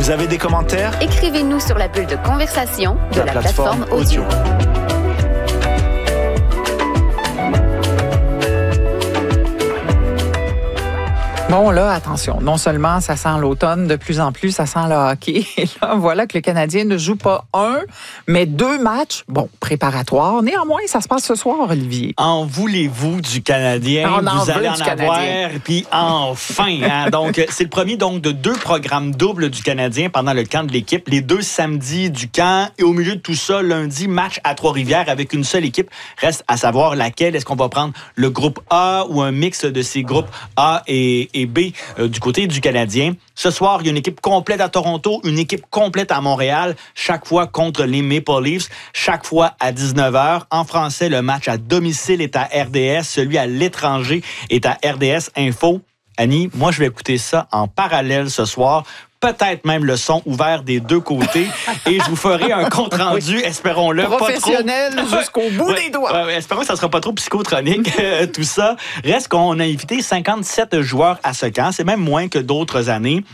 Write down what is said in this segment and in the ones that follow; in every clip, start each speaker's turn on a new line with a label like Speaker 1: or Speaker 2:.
Speaker 1: Vous avez des commentaires?
Speaker 2: Écrivez-nous sur la bulle de conversation de la plateforme audio.
Speaker 3: Bon, là, attention, non seulement ça sent l'automne, de plus en plus, ça sent le hockey. Et là, voilà que le Canadien ne joue pas un, mais 2 matchs, préparatoires. Néanmoins, ça se passe ce soir, Olivier.
Speaker 4: En voulez-vous du Canadien? Vous allez en avoir, puis enfin. Hein? Donc, c'est le premier de 2 programmes doubles du Canadien pendant le camp de l'équipe. Les 2 samedis du camp et au milieu de tout ça, lundi, match à Trois-Rivières avec une seule équipe. Reste à savoir laquelle. Est-ce qu'on va prendre le groupe A ou un mix de ces groupes A et B du côté du Canadien? Ce soir, il y a une équipe complète à Toronto, une équipe complète à Montréal, chaque fois contre les Maple Leafs, chaque fois à 19h. En français, le match à domicile est à RDS, celui à l'étranger est à RDS Info. Annie, moi, je vais écouter ça en parallèle ce soir. Peut-être même le son ouvert des 2 côtés. Et je vous ferai un compte-rendu, espérons-le.
Speaker 3: Professionnel jusqu'au bout des doigts.
Speaker 4: Espérons que ça ne sera pas trop psychotronique, tout ça. Reste qu'on a invité 57 joueurs à ce camp. C'est même moins que d'autres années.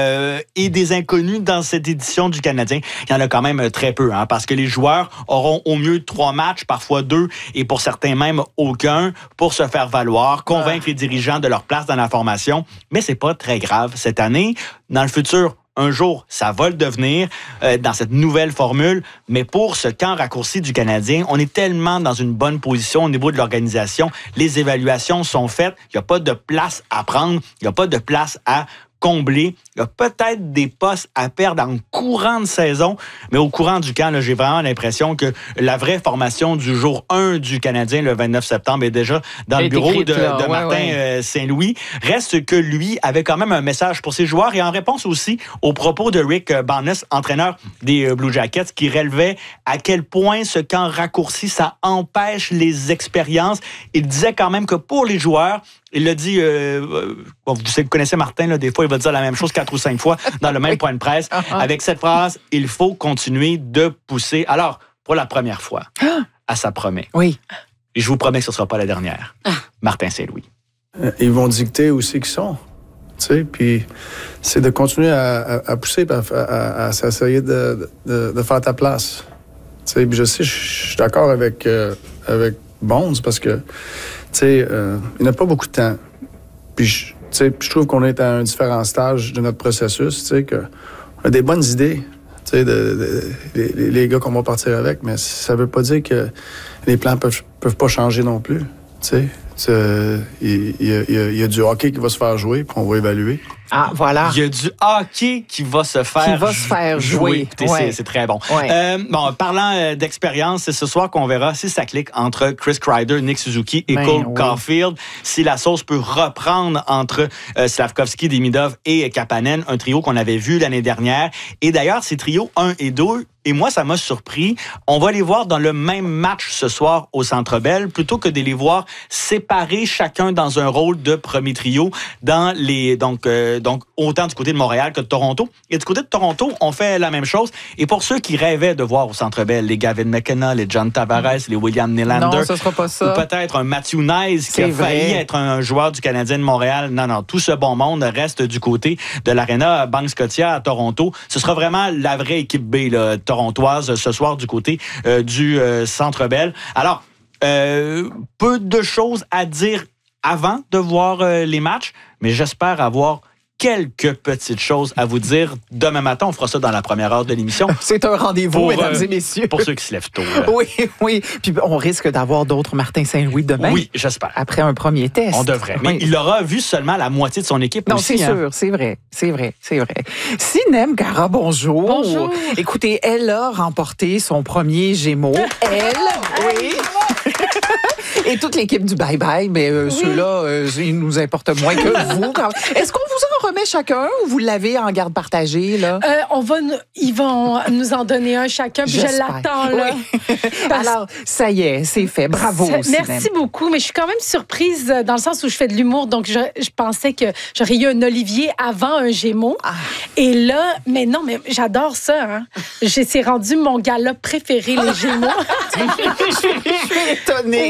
Speaker 4: Et des inconnus dans cette édition du Canadien. Il y en a quand même très peu, hein, parce que les joueurs auront au mieux 3 matchs, parfois 2, et pour certains même aucun, pour se faire valoir, convaincre les dirigeants de leur place dans la formation. Mais c'est pas très grave cette année. Dans le futur, un jour, ça va le devenir dans cette nouvelle formule. Mais pour ce camp raccourci du Canadien, on est tellement dans une bonne position au niveau de l'organisation. Les évaluations sont faites. Il n'y a pas de place à prendre. Il n'y a pas de place à combler. Il y a peut-être des postes à perdre en courant de saison, mais au courant du camp, là, j'ai vraiment l'impression que la vraie formation du jour 1 du Canadien, le 29 septembre, est déjà dans le bureau de Martin Saint-Louis. Reste que lui avait quand même un message pour ses joueurs et en réponse aussi aux propos de Rick Barnes, entraîneur des Blue Jackets, qui relevait à quel point ce camp raccourci, ça empêche les expériences. Il disait quand même que pour les joueurs, il l'a dit, vous connaissez Martin, là, des fois, il va dire la même chose 4 ou 5 fois dans le même point de presse. Avec cette phrase, il faut continuer de pousser. Alors, pour la première fois, ça promet.
Speaker 3: Oui.
Speaker 4: Et je vous promets que ce ne sera pas la dernière. Martin Saint-Louis.
Speaker 5: Ils vont dicter aussi qui sont. Puis c'est de continuer à pousser, à s'essayer de faire ta place. Puis je sais, je suis d'accord avec Bones parce que il n'y a pas beaucoup de temps. Puis je trouve qu'on est à un différent stage de notre processus, qu'on a des bonnes idées, les gars qu'on va partir avec, mais ça veut pas dire que les plans peuvent pas changer non plus, Il y a du hockey qui va se faire jouer, puis on va évaluer.
Speaker 3: Ah, voilà.
Speaker 4: Il y a du hockey qui va se faire jouer. Écoutez, c'est très bon.
Speaker 3: Ouais.
Speaker 4: Parlant d'expérience, c'est ce soir qu'on verra si ça clique entre Chris Kreider, Nick Suzuki et Cole Caulfield. Si la sauce peut reprendre entre Slavkovski, Demidov et Kapanen, un trio qu'on avait vu l'année dernière. Et d'ailleurs, ces trios 1 et 2, et moi, ça m'a surpris. On va les voir dans le même match ce soir au Centre Bell, plutôt que de les voir séparés chacun dans un rôle de premier trio dans les donc autant du côté de Montréal que de Toronto. Et du côté de Toronto, on fait la même chose. Et pour ceux qui rêvaient de voir au Centre Bell les Gavin McKenna, les John Tavares, les William Nylander,
Speaker 3: non, ce sera pas ça.
Speaker 4: Ou peut-être un Matthew Knies qui a failli être un joueur du Canadien de Montréal. Non, tout ce bon monde reste du côté de l'Arena Bank Scotia à Toronto. Ce sera vraiment la vraie équipe B, là, torontoise, ce soir du côté du Centre Bell. Alors, peu de choses à dire avant de voir les matchs, mais j'espère avoir quelques petites choses à vous dire. Demain matin, on fera ça dans la première heure de l'émission.
Speaker 3: C'est un rendez-vous, mesdames et messieurs.
Speaker 4: Pour ceux qui se lèvent tôt. Là.
Speaker 3: Oui. Puis on risque d'avoir d'autres Martin Saint-Louis demain.
Speaker 4: Oui, j'espère.
Speaker 3: Après un premier test.
Speaker 4: On devrait. Mais il aura vu seulement la moitié de son équipe
Speaker 3: non,
Speaker 4: aussi.
Speaker 3: Non, c'est sûr. C'est vrai. Sinem Gara, bonjour.
Speaker 6: Bonjour.
Speaker 3: Écoutez, elle a remporté son premier Gémeaux. Oui. Et toute l'équipe du bye-bye, mais ceux-là, ils nous importent moins que vous. Est-ce qu'on vous en remet chacun ou vous l'avez en garde partagée, là?
Speaker 6: Ils vont nous en donner un chacun, puis je l'attends, là.
Speaker 3: Oui. Alors, ça y est, c'est fait. Bravo,
Speaker 6: merci beaucoup, mais je suis quand même surprise dans le sens où je fais de l'humour, donc je pensais que j'aurais eu un Olivier avant un Gémeaux. Ah. Et là, mais j'adore ça, hein. C'est rendu mon gala préféré, les Gémeaux.
Speaker 3: Je suis étonnée.
Speaker 6: Oui,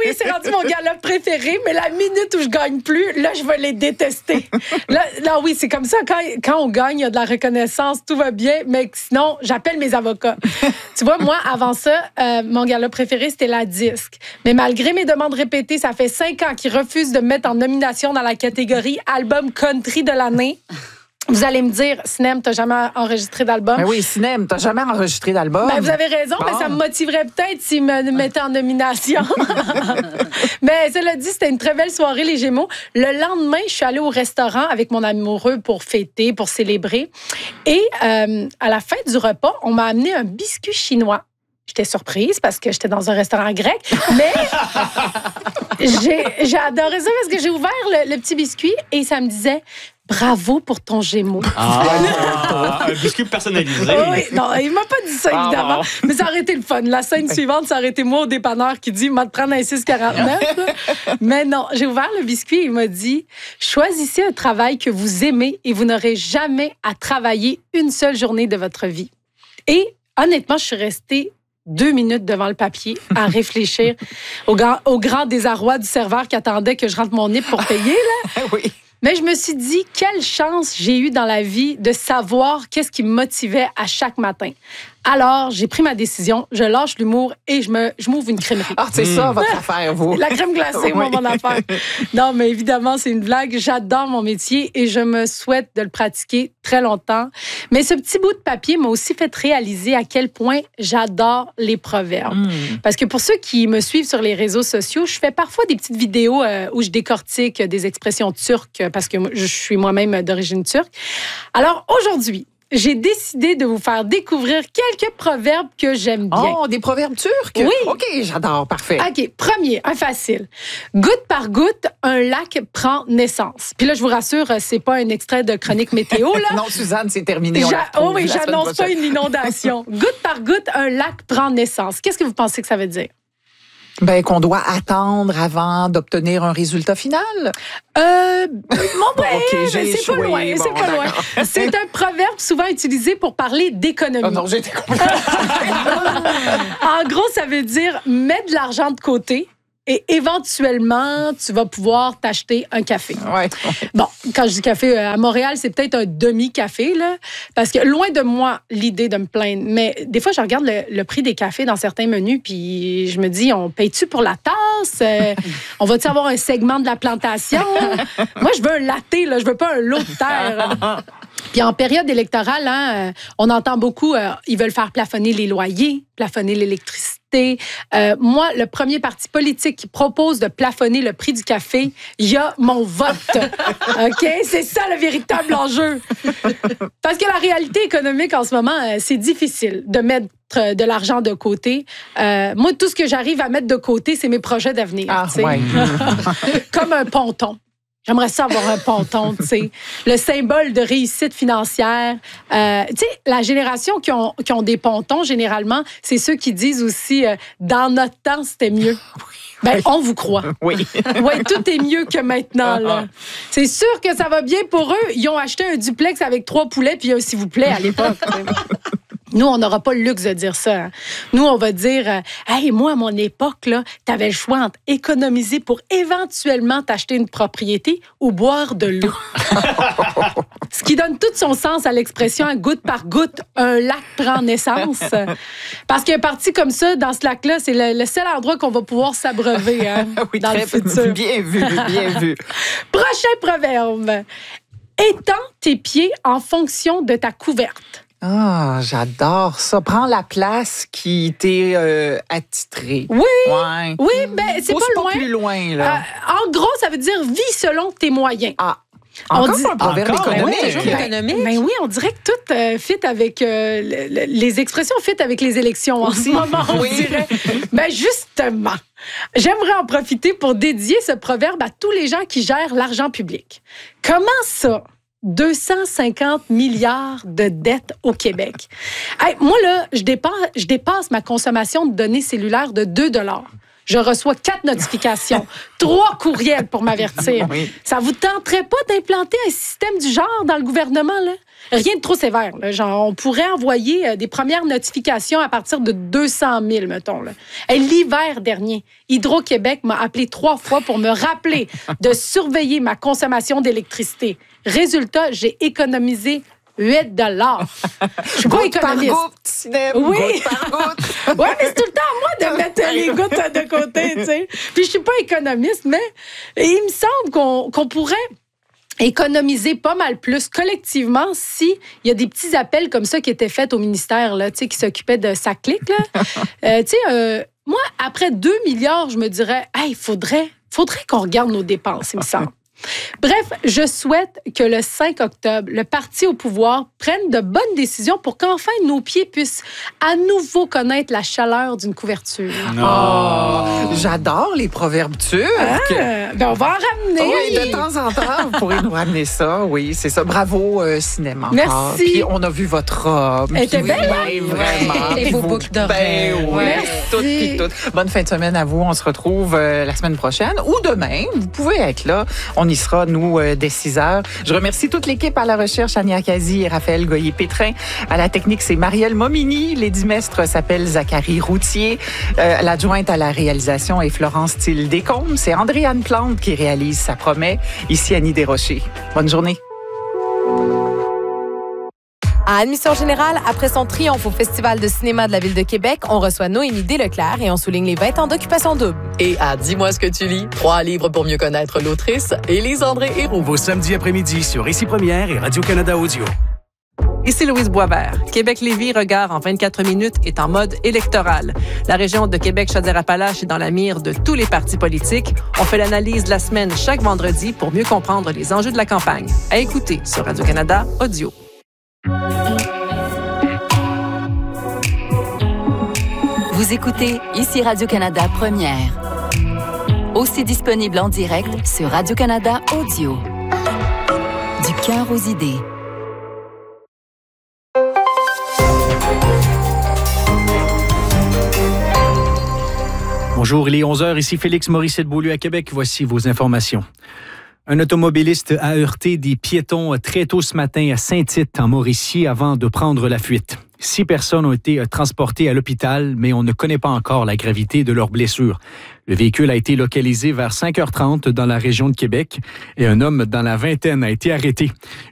Speaker 6: c'est rendu mon gala préféré, mais la minute où je gagne plus, là, je vais les détester. Là, oui, c'est comme ça. Quand on gagne, il y a de la reconnaissance, tout va bien, mais sinon, j'appelle mes avocats. Tu vois, moi, avant ça, mon gala préféré, c'était la disque. Mais malgré mes demandes répétées, ça fait 5 ans qu'ils refusent de me mettre en nomination dans la catégorie album country de l'année. Vous allez me dire, Sinem, t'as jamais enregistré d'album?
Speaker 3: Ben oui, Sinem, t'as jamais enregistré d'album?
Speaker 6: Ben, vous avez raison, mais ça me motiverait peut-être s'ils me mettaient en nomination. Mais cela dit, c'était une très belle soirée, les Gémeaux. Le lendemain, je suis allée au restaurant avec mon amoureux pour fêter, pour célébrer. Et à la fin du repas, on m'a amené un biscuit chinois. J'étais surprise parce que j'étais dans un restaurant grec, mais j'ai adoré ça parce que j'ai ouvert le petit biscuit et ça me disait « Bravo pour ton Gémeaux ».
Speaker 4: Un biscuit personnalisé.
Speaker 6: Oui, non, il m'a pas dit ça, évidemment, mais ça aurait été le fun. La scène suivante, ça aurait été moi au dépanneur qui dit « M'a te prendre un 6,49 ». Mais non, j'ai ouvert le biscuit et il m'a dit « Choisissez un travail que vous aimez et vous n'aurez jamais à travailler une seule journée de votre vie ». Et honnêtement, je suis restée 2 minutes devant le papier à réfléchir au grand désarroi du serveur qui attendait que je rentre mon nip pour payer. Là.
Speaker 3: Oui.
Speaker 6: Mais je me suis dit, quelle chance j'ai eu dans la vie de savoir qu'est-ce qui me motivait à chaque matin. Alors, j'ai pris ma décision, je lâche l'humour et je m'ouvre une crèmerie.
Speaker 3: Ah, c'est ça, votre affaire, vous.
Speaker 6: La crème glacée, moi, mon affaire. Non, mais évidemment, c'est une blague. J'adore mon métier et je me souhaite de le pratiquer très longtemps. Mais ce petit bout de papier m'a aussi fait réaliser à quel point j'adore les proverbes. Parce que pour ceux qui me suivent sur les réseaux sociaux, je fais parfois des petites vidéos où je décortique des expressions turques parce que je suis moi-même d'origine turque. Alors, aujourd'hui, j'ai décidé de vous faire découvrir quelques proverbes que j'aime bien.
Speaker 3: Oh, des proverbes turcs?
Speaker 6: Oui.
Speaker 3: OK, j'adore, parfait.
Speaker 6: OK, premier, un facile. Goutte par goutte, un lac prend naissance. Puis là, je vous rassure, c'est pas un extrait de chronique météo, là.
Speaker 3: Non, Suzanne, c'est terminé.
Speaker 6: Oh oui, j'annonce pas une inondation. Goutte par goutte, un lac prend naissance. Qu'est-ce que vous pensez que ça veut dire?
Speaker 3: Ben, qu'on doit attendre avant d'obtenir un résultat final.
Speaker 6: C'est pas loin, c'est pas loin. C'est un proverbe souvent utilisé pour parler d'économie.
Speaker 3: Oh non, j'étais complètement...
Speaker 6: En gros, ça veut dire mettre de l'argent de côté et éventuellement, tu vas pouvoir t'acheter un café.
Speaker 3: Ouais.
Speaker 6: Bon, quand je dis café, à Montréal, c'est peut-être un demi-café, là, parce que loin de moi, l'idée de me plaindre, mais des fois, je regarde le prix des cafés dans certains menus, puis je me dis, on paye-tu pour la tasse? On va-tu avoir un segment de la plantation? Moi, je veux un latte, là, je veux pas un lot de terre. Puis en période électorale, hein, on entend beaucoup, ils veulent faire plafonner les loyers, plafonner l'électricité. Moi, le premier parti politique qui propose de plafonner le prix du café, il y a mon vote. OK? C'est ça le véritable enjeu. Parce que la réalité économique en ce moment, c'est difficile de mettre de l'argent de côté. Moi, tout ce que j'arrive à mettre de côté, c'est mes projets d'avenir.
Speaker 3: Ah, ouais.
Speaker 6: Comme un ponton. J'aimerais ça avoir un ponton, tu sais. Le symbole de réussite financière. Tu sais, la génération qui ont des pontons, généralement, c'est ceux qui disent aussi dans notre temps, c'était mieux. Ben, on vous croit.
Speaker 3: Oui.
Speaker 6: Oui, tout est mieux que maintenant, là. C'est sûr que ça va bien pour eux. Ils ont acheté un duplex avec 3 poulets puis un s'il vous plaît à l'époque. Nous, on n'aura pas le luxe de dire ça. Hein. Nous, on va dire, hey, moi, à mon époque, là, t'avais le choix entre économiser pour éventuellement t'acheter une propriété ou boire de l'eau. Ce qui donne tout son sens à l'expression goutte par goutte, un lac prend naissance. Parce qu'un parti comme ça, dans ce lac-là, c'est le seul endroit qu'on va pouvoir s'abreuver hein,
Speaker 3: oui,
Speaker 6: dans le futur.
Speaker 3: Bien vu, bien vu.
Speaker 6: Prochain proverbe. Étends tes pieds en fonction de ta couverte.
Speaker 3: Ah, j'adore ça. Prends la place qui t'est attitrée.
Speaker 6: Oui,
Speaker 3: ouais.
Speaker 6: Oui, ben c'est pas loin.
Speaker 3: Plus loin, là.
Speaker 6: En gros, ça veut dire vis selon tes moyens.
Speaker 3: Ah. Encore un proverbe économique.
Speaker 6: Ben oui, on dirait que tout fit avec les expressions fit avec les élections en ce moment, on dirait. Ben justement, j'aimerais en profiter pour dédier ce proverbe à tous les gens qui gèrent l'argent public. Comment ça? 250 milliards de dettes au Québec. Hey, moi, là, je dépasse ma consommation de données cellulaires de 2 $. Je reçois 4 notifications, 3 courriels pour m'avertir. Oui. Ça vous tenterait pas d'implanter un système du genre dans le gouvernement, là? Rien de trop sévère. Là. Genre, on pourrait envoyer des premières notifications à partir de 200 000, mettons. Là. Et l'hiver dernier, Hydro-Québec m'a appelé 3 fois pour me rappeler de surveiller ma consommation d'électricité. Résultat, j'ai économisé 8 $. Je suis pas économiste.
Speaker 3: Par goutte, cinéma,
Speaker 6: Oui.
Speaker 3: goutte par goutte.
Speaker 6: Ouais, mais c'est tout le temps à moi de mettre les gouttes de côté, tu sais. Puis je suis pas économiste, mais il me semble qu'on pourrait économiser pas mal plus collectivement si il y a des petits appels comme ça qui étaient faits au ministère, là, tu sais, qui s'occupait de sa clique, là. Moi, après 2 milliards, je me dirais, hey, faudrait qu'on regarde nos dépenses, il me semble. Bref, je souhaite que le 5 octobre, le parti au pouvoir prenne de bonnes décisions pour qu'enfin nos pieds puissent à nouveau connaître la chaleur d'une couverture.
Speaker 3: Oh, j'adore les proverbes turcs.
Speaker 6: Ben on va en ramener.
Speaker 3: Oui, de temps en temps, vous pourrez nous ramener ça. Oui, c'est ça. Bravo, cinéma.
Speaker 6: Merci.
Speaker 3: Puis on a vu votre robe.
Speaker 6: Elle était
Speaker 3: Puis
Speaker 6: belle,
Speaker 3: oui, vraiment.
Speaker 1: Et
Speaker 3: Puis
Speaker 1: vos
Speaker 3: vous-
Speaker 1: boucles d'oreilles.
Speaker 3: Ben oui,
Speaker 6: Merci.
Speaker 3: toutes puis toutes. Bonne fin de semaine à vous. On se retrouve la semaine prochaine ou demain. Vous pouvez être là. On y sera, nous, dès 6 heures. Je remercie toute l'équipe à la recherche, Ania Kazi et Raphaël Goyer-Pétrin. À la technique, c'est Marielle Momini. L'édimestre s'appelle Zachary Routier. L'adjointe à la réalisation est Florence Thiel-Descombes. C'est Andréanne Plante qui réalise Ça promet. Ici, Annie Desrochers. Bonne journée.
Speaker 1: À Admission générale, après son triomphe au Festival de cinéma de la Ville de Québec, on reçoit Noémie Desleclerc et on souligne les 20 ans d'Occupation double.
Speaker 7: Et à Dis-moi ce que tu lis, 3 livres pour mieux connaître l'autrice, Élise-André Héroux.
Speaker 8: Vos samedis après-midi sur Ici Première et Radio-Canada Audio.
Speaker 9: Ici Louise Boisvert. Québec-Lévis, regard en 24 minutes, est en mode électoral. La région de Québec-Chaudière-Appalaches est dans la mire de tous les partis politiques. On fait l'analyse de la semaine chaque vendredi pour mieux comprendre les enjeux de la campagne. À écouter sur Radio-Canada Audio.
Speaker 2: Vous écoutez ici Radio-Canada Première. Aussi disponible en direct sur Radio-Canada Audio. Du cœur aux idées.
Speaker 8: Bonjour, il est 11h, ici Félix Morissette-Beaulieu à Québec. Voici vos informations. Un automobiliste a heurté des piétons très tôt ce matin à Saint-Tite, en Mauricie, avant de prendre la fuite. 6 personnes ont été transportées à l'hôpital, mais on ne connaît pas encore la gravité de leurs blessures. Le véhicule a été localisé vers 5h30 dans la région de Québec et un homme dans la vingtaine a été arrêté.